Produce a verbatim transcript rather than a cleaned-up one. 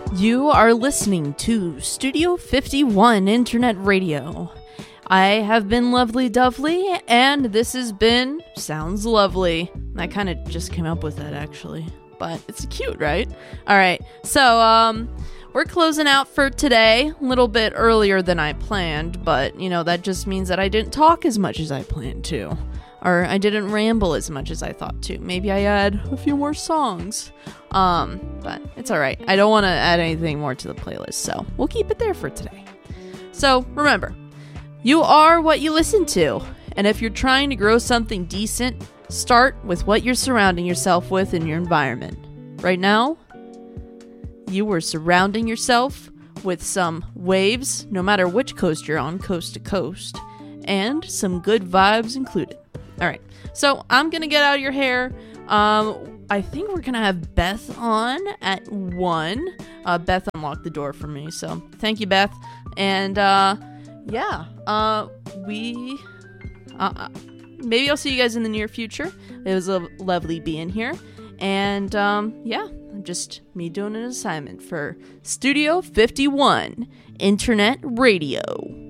You are listening to Studio fifty-one Internet Radio. I have been Lovely Dovely, and this has been Sounds Lovely. I kind of just came up with that, actually, but it's cute, right? All right, so um, we're closing out for today, a little bit earlier than I planned, but, you know, that just means that I didn't talk as much as I planned to, or I didn't ramble as much as I thought to. Maybe I add a few more songs, um, but it's all right. I don't want to add anything more to the playlist, so we'll keep it there for today. So remember, you are what you listen to, and if you're trying to grow something decent, start with what you're surrounding yourself with in your environment. Right now, you are surrounding yourself with some waves, no matter which coast you're on, coast to coast, and some good vibes included. All right, so I'm going to get out of your hair. Um, I think we're going to have Beth on at one. Uh, Beth unlocked the door for me, so thank you, Beth. And, uh... Yeah, uh, we, uh, maybe I'll see you guys in the near future. It was a lovely being here, and, um, yeah, just me doing an assignment for Studio fifty-one Internet Radio.